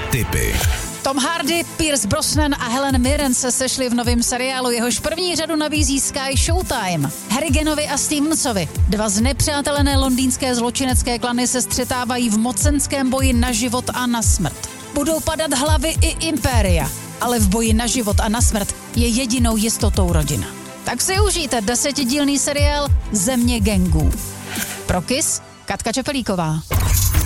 tipy. Tom Hardy, Pierce Brosnan a Helen Mirren se sešli v novém seriálu, jehož první řadu nabízí Sky Showtime. Harriganovi a Stevensovi, dva znepřátelené londýnské zločinecké klany, se střetávají v mocenském boji na život a na smrt. Budou padat hlavy i impéria, ale v boji na život a na smrt je jedinou jistotou rodina. Tak si užijte 10dílný seriál Země gangů. Pro KISS Katka Čepelíková.